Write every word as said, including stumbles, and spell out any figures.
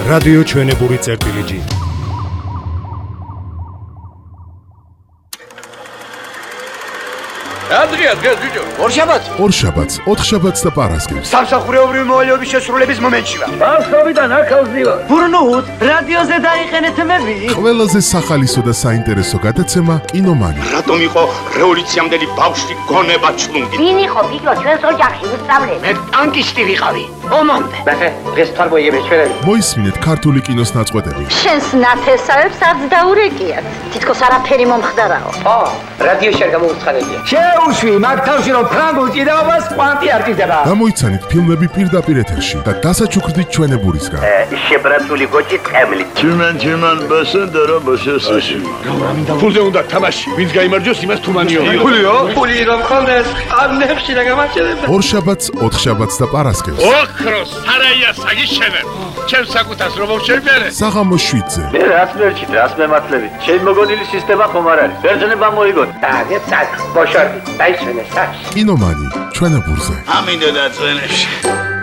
რადიო ჩვენებური წერტილი. Adrian, gel video. ორშაბათს. ორშაბათს, ოთხშაბათს და პარასკევს. სამსახურეობრივი მოვალეობის შესრულების მომენტშია. ბავშვობიდან ახალზევა. ბურნუთ, რადიოზე დაიხენეთ მები. ყველაზე სახალისო და საინტერესო გადაცემა კინომანი. რატომ იყო რევოლუციამდელი ბავშვი გონება ჩლუნგი? ვინ იყო ფიქრო ჩვენს ოჯახში უსწავლე? მე ტანკისტი ვიყავი. ომამდე. ნახე, დღეს თარბოიები ჩვენები. მოისმინეთ ქართული კინოს ნაწყვეტები. შენს ნათესავებს არც დაურეკიათ. თითქოს არაფერი მომხდარაო. ო, რადიოში არ გამოუცხადებია. შეუშვი, მაგ თავში რომ ფრანგულ ჭიდაობას კვანტი არ ჭიდება. გამოიცანით ფილმები პირდაპირ ეთერში და დასაჩუქრდით ჩვენებურისგან. შებრაცული გოჭი წემლით. Tümen tümen basın dara basıyorsun. ფულზე უნდა თამაში. ვინც გაიმარჯვოს, იმას თუმანიო. ფულიო? ფული რომ ხონდეს, ამნებში რა გამარჯვება. ორშაბათს, ოთხშაბათს და პარასკევს. ოქროს სარაია საგიშენებ. ჩემს საკუთას რომ მოვშერბერე. საღამოს შვიდზე. მე რაც მერჩით, რაც მემართლებით. შენ მოგონილი სისტემა ხომ არ არის? ბერძნება მოიგოთ. დაგე წაკ, ბოშორდი, დაიჩვენე სახში. კინომანი ჩვენებურზე. ამინდა და წვენებში.